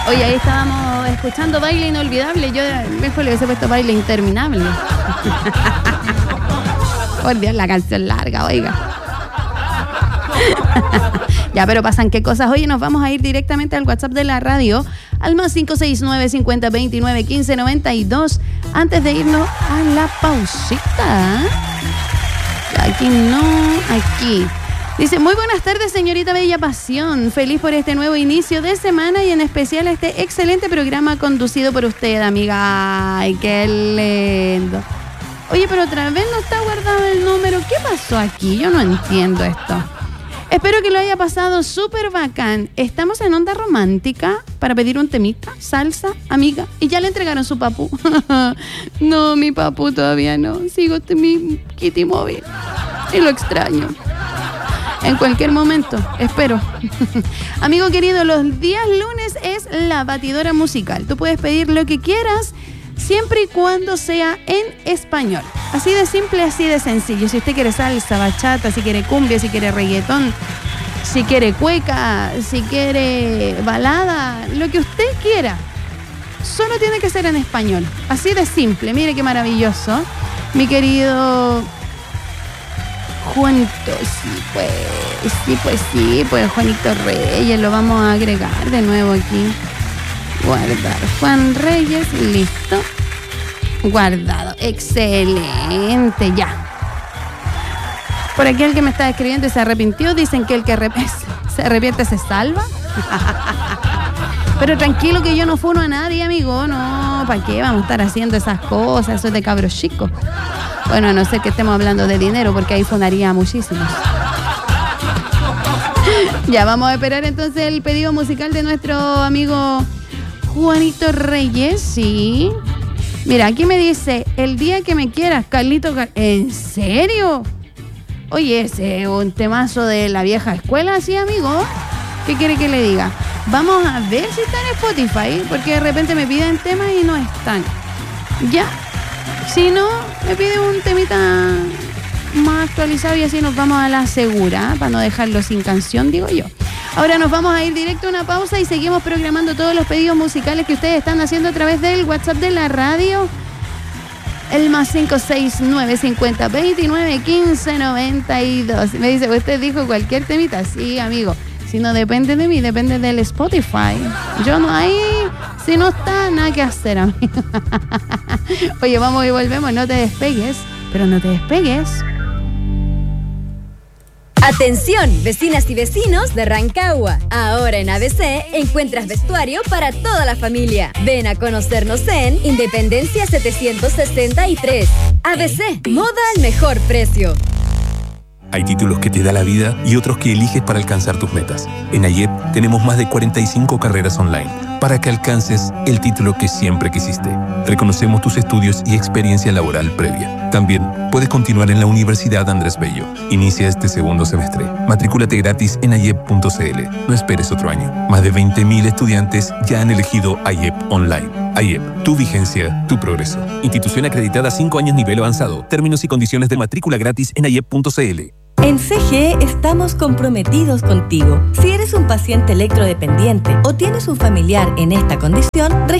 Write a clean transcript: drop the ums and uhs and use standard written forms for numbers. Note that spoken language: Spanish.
Oye, ahí estábamos escuchando Baile Inolvidable. Yo mejor le hubiese puesto Baile Interminable. Por Dios, la canción larga, oiga. Ya, pero pasan qué cosas. Oye, nos vamos a ir directamente al WhatsApp de la radio, al más 569-5029-1592, antes de irnos a la pausita. Aquí no, aquí. Dice, muy buenas tardes, señorita Bella Pasión. Feliz por este nuevo inicio de semana y en especial este excelente programa conducido por usted, amiga. Ay, qué lindo. Oye, pero otra vez no está guardado el número. ¿Qué pasó aquí? Yo no entiendo esto. Espero que lo haya pasado súper bacán. Estamos en onda romántica para pedir un temita, salsa, amiga. Y ya le entregaron su papú. No, mi papú todavía no. Sigo mi Kitty móvil. Y lo extraño. En cualquier momento, espero. Amigo querido, los días lunes es la batidora musical. Tú puedes pedir lo que quieras, siempre y cuando sea en español. Así de simple, así de sencillo. Si usted quiere salsa, bachata, si quiere cumbia, si quiere reggaetón, si quiere cueca, si quiere balada, lo que usted quiera. Solo tiene que ser en español. Así de simple. Mire qué maravilloso. Mi querido Juanito, pues Juanito Reyes, lo vamos a agregar de nuevo aquí. Guardar. Juan Reyes, listo. Guardado. Excelente, ya. Por aquí el que me está escribiendo y se arrepintió, dicen que el que se arrepiente se salva. Pero tranquilo que yo no funo a nadie, amigo. No, ¿para qué vamos a estar haciendo esas cosas? Eso es de cabros chicos. Bueno, a no ser que estemos hablando de dinero, porque ahí funaría muchísimo. Ya, vamos a esperar entonces el pedido musical de nuestro amigo Juanito Reyes, sí. Mira, aquí me dice, el día que me quieras, Carlito. ¿En serio? Oye, ese es un temazo de la vieja escuela, ¿sí, amigo? ¿Qué quiere que le diga? Vamos a ver si está en Spotify, porque de repente me piden temas y no están. Ya. Si no, me pide un temita más actualizado y así nos vamos a la segura, para no dejarlo sin canción, digo yo. Ahora nos vamos a ir directo a una pausa y seguimos programando todos los pedidos musicales que ustedes están haciendo a través del WhatsApp de la radio. El más 569-5029-1592. Me dice, ¿usted dijo cualquier temita? Sí, amigo. Si no depende de mí, depende del Spotify. Yo no hay... Si no está, nada que hacer, amigo. Oye, vamos y volvemos. No te despegues, pero no te despegues. Atención, vecinas y vecinos de Rancagua. Ahora en ABC encuentras vestuario para toda la familia. Ven a conocernos en Independencia 763. ABC, moda al mejor precio. Hay títulos que te da la vida y otros que eliges para alcanzar tus metas. En AYEP tenemos más de 45 carreras online para que alcances el título que siempre quisiste. Reconocemos tus estudios y experiencia laboral previa. También puedes continuar en la Universidad Andrés Bello. Inicia este segundo semestre. Matrículate gratis en ayep.cl. No esperes otro año. Más de 20.000 estudiantes ya han elegido AYEP Online. AYEP, tu vigencia, tu progreso. Institución acreditada 5 años nivel avanzado. Términos y condiciones de matrícula gratis en ayep.cl. En CGE estamos comprometidos contigo. Si eres un paciente electrodependiente o tienes un familiar en esta condición,